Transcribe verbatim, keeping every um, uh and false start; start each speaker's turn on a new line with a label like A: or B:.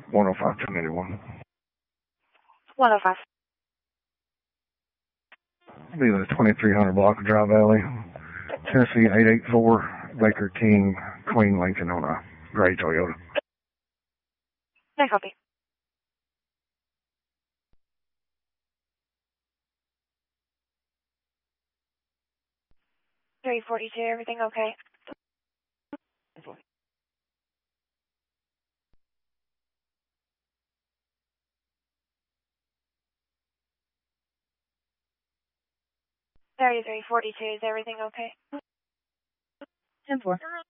A: one oh five, ten eighty-one.
B: one oh five.
A: Be the twenty-three hundred block of Dry Valley, Tennessee eight eight four, Baker King, Queen Lincoln on a gray Toyota.
B: No copy. three forty-two, everything okay? thirty-three forty-two, is everything okay?
C: ten four.